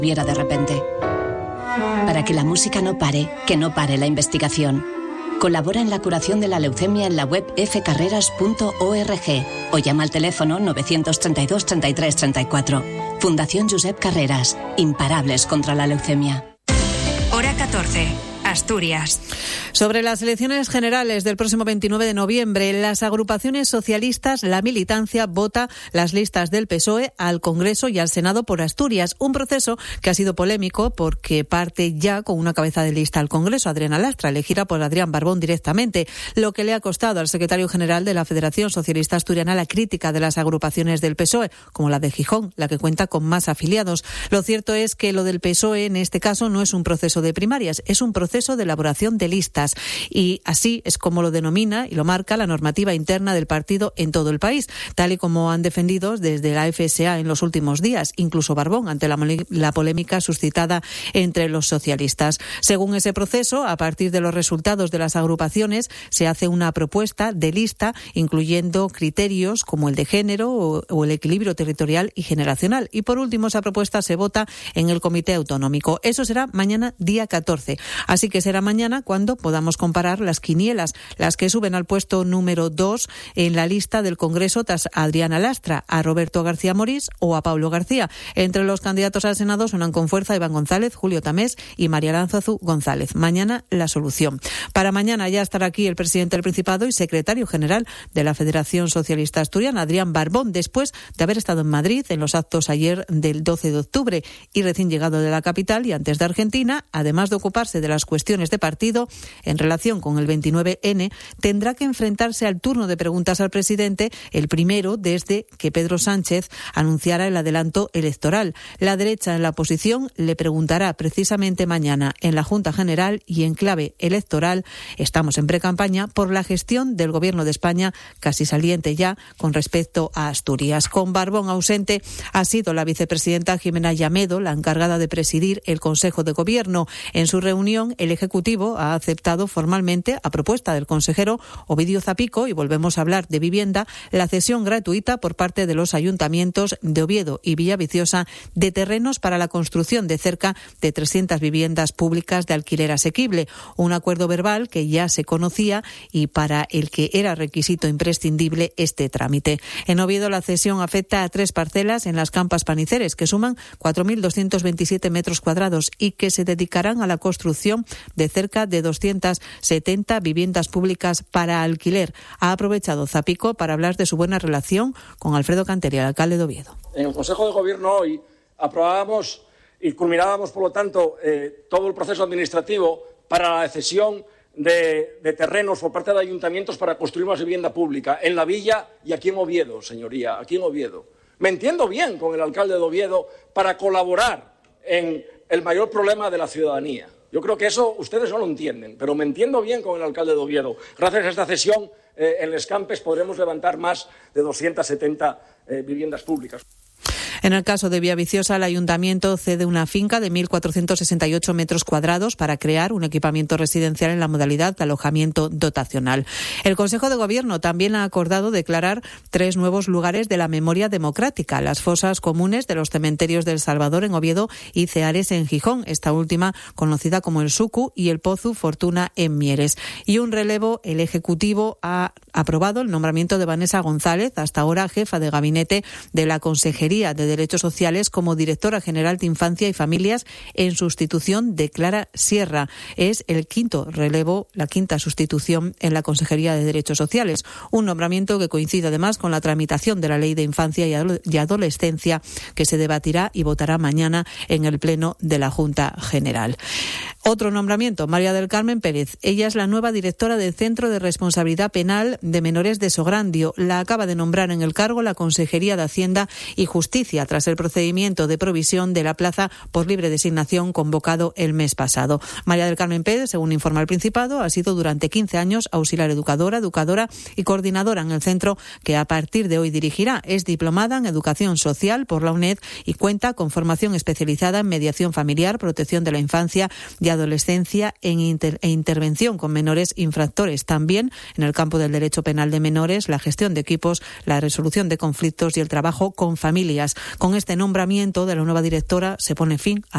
viera de repente. Para que la música no pare, que no pare la investigación. Colabora en la curación de la leucemia en la web fcarreras.org o llama al teléfono 932 33 34. Fundación Josep Carreras. Imparables contra la leucemia. Hora 14. Asturias. Sobre las elecciones generales del próximo 29 de noviembre, las agrupaciones socialistas, la militancia, vota las listas del PSOE al Congreso y al Senado por Asturias. Un proceso que ha sido polémico porque parte ya con una cabeza de lista al Congreso, Adriana Lastra, elegida por Adrián Barbón directamente, lo que le ha costado al secretario general de la Federación Socialista Asturiana la crítica de las agrupaciones del PSOE, como la de Gijón, la que cuenta con más afiliados. Lo cierto es que lo del PSOE en este caso no es un proceso de primarias, es un proceso de elaboración de listas. Y así es como lo denomina y lo marca la normativa interna del partido en todo el país, tal y como han defendido desde la FSA en los últimos días, incluso Barbón, ante la polémica suscitada entre los socialistas. Según ese proceso, a partir de los resultados de las agrupaciones, se hace una propuesta de lista incluyendo criterios como el de género o el equilibrio territorial y generacional. Y por último, esa propuesta se vota en el Comité Autonómico. Eso será mañana, día 14. Así que será mañana cuando podamos comparar las quinielas, las que suben al puesto número 2 en la lista del Congreso tras a Adriana Lastra, a Roberto García Morís o a Pablo García. Entre los candidatos al Senado suenan con fuerza Iván González, Julio Tamés y María Lanzazu González. Mañana la solución. Para mañana ya estará aquí el presidente del Principado y secretario general de la Federación Socialista Asturiana, Adrián Barbón, después de haber estado en Madrid en los actos ayer del 12 de octubre y recién llegado de la capital y antes de Argentina, además de ocuparse de las cuestiones de partido en relación con el 29N, tendrá que enfrentarse al turno de preguntas al presidente, el primero desde que Pedro Sánchez anunciara el adelanto electoral. La derecha en la oposición le preguntará precisamente mañana en la Junta General y en clave electoral, estamos en precampaña, por la gestión del Gobierno de España, casi saliente ya, con respecto a Asturias. Con Barbón ausente ha sido la vicepresidenta Jimena Llamedo, la encargada de presidir el Consejo de Gobierno. En su reunión, el Ejecutivo ha aceptado formalmente, a propuesta del consejero Ovidio Zapico, y volvemos a hablar de vivienda, la cesión gratuita por parte de los ayuntamientos de Oviedo y Villaviciosa de terrenos para la construcción de cerca de 300 viviendas públicas de alquiler asequible. Un acuerdo verbal que ya se conocía y para el que era requisito imprescindible este trámite. En Oviedo la cesión afecta a 3 parcelas en las Campas Paniceres que suman 4.227 metros cuadrados y que se dedicarán a la construcción de cerca de 270 viviendas públicas para alquiler. Ha aprovechado Zapico para hablar de su buena relación con Alfredo Canteri, el alcalde de Oviedo. En el Consejo de Gobierno hoy aprobábamos y culminábamos, por lo tanto, todo el proceso administrativo para la cesión de terrenos por parte de ayuntamientos para construir más vivienda pública en la Villa y aquí en Oviedo, señoría, aquí en Oviedo. Me entiendo bien con el alcalde de Oviedo para colaborar en el mayor problema de la ciudadanía. Yo creo que eso ustedes no lo entienden, pero me entiendo bien con el alcalde de Oviedo. Gracias a esta cesión, en Les Campes podremos levantar más de 270 viviendas públicas. En el caso de Villaviciosa, el ayuntamiento cede una finca de 1.468 metros cuadrados para crear un equipamiento residencial en la modalidad de alojamiento dotacional. El Consejo de Gobierno también ha acordado declarar 3 nuevos lugares de la memoria democrática: las fosas comunes de los cementerios del Salvador en Oviedo y Ceares en Gijón, esta última conocida como el Sucu, y el Pozu Fortuna en Mieres. Y un relevo: el Ejecutivo ha aprobado el nombramiento de Vanessa González, hasta ahora jefa de gabinete de la Consejería de Derechos Sociales, como directora general de Infancia y Familias, en sustitución de Clara Sierra. Es el quinto relevo, la quinta sustitución en la Consejería de Derechos Sociales. Un nombramiento que coincide además con la tramitación de la Ley de Infancia y Adolescencia, que se debatirá y votará mañana en el Pleno de la Junta General. Otro nombramiento: María del Carmen Pérez. Ella es la nueva directora del Centro de Responsabilidad Penal de Menores de Sograndio. La acaba de nombrar en el cargo la Consejería de Hacienda y Justicia, tras el procedimiento de provisión de la plaza por libre designación convocado el mes pasado. María del Carmen Pérez, según informa el Principado, ha sido durante 15 años auxiliar educadora y coordinadora en el centro que a partir de hoy dirigirá. Es diplomada en Educación Social por la UNED y cuenta con formación especializada en mediación familiar, protección de la infancia y adolescencia e intervención con menores infractores. También en el campo del derecho penal de menores, la gestión de equipos, la resolución de conflictos y el trabajo con familias. Con este nombramiento de la nueva directora se pone fin a